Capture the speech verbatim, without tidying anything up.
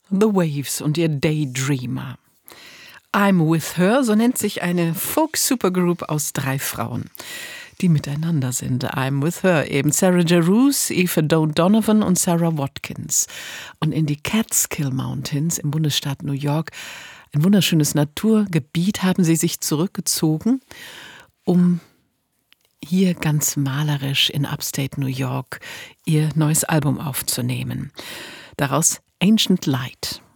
The Waves und ihr Daydreamer. I'm With Her, so nennt sich eine Folk-Supergroup aus drei Frauen, die miteinander sind. I'm With Her, eben Sarah Jarosz, Eva Donovan und Sarah Watkins. Und in die Catskill Mountains im Bundesstaat New York, ein wunderschönes Naturgebiet, haben sie sich zurückgezogen, um hier ganz malerisch in Upstate New York ihr neues Album aufzunehmen. Daraus Ancient Light.